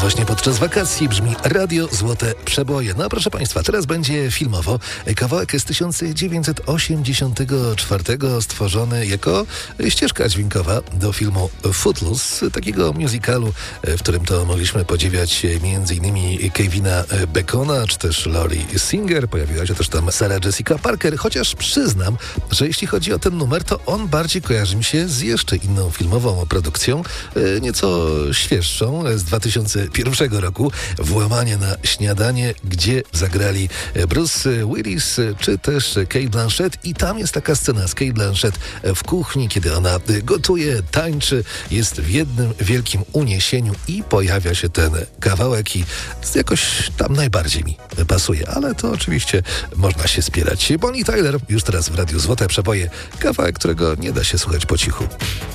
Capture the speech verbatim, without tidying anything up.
właśnie podczas wakacji brzmi Radio Złote Przeboje. No proszę Państwa, teraz będzie filmowo. Kawałek z tysiąc dziewięćset osiemdziesiątego czwartego stworzony jako ścieżka dźwiękowa do filmu Footloose, takiego musicalu, w którym to mogliśmy podziwiać m.in. Kevina Bacona, czy też Lori Singer. Pojawiła się też tam Sarah Jessica Parker, chociaż przyznam, że jeśli chodzi o ten numer, to on bardziej kojarzy mi się z jeszcze inną filmową produkcją, nieco świeższą, z dwa tysiące pierwszego roku, Włamanie na śniadanie, gdzie zagrali Bruce Willis czy też Cate Blanchett i tam jest taka scena z Cate Blanchett w kuchni, kiedy ona gotuje, tańczy, jest w jednym wielkim uniesieniu i pojawia się ten kawałek i jakoś tam najbardziej mi pasuje, ale to oczywiście można się spierać. Bonnie Tyler już teraz w Radiu Złote Przeboje, kawałek, którego nie da się słuchać po cichu.